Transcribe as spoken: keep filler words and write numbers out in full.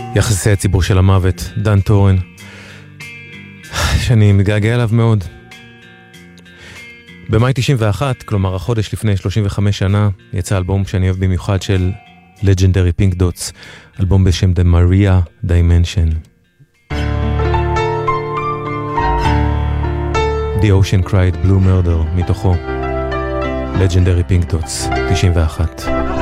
יחסי הציבור של המוות, דן טורן, שאני מתגעגע אליו מאוד. במאי תשעים ואחת, כלומר החודש לפני שלושים וחמש שנה, יצא אלבום שאני אוהב במיוחד של Legendary Pink Dots, אלבום בשם The Maria Dimension. The Ocean Cried Blue Murder, מתוכו Legendary Pink Dots, תשעים ואחת.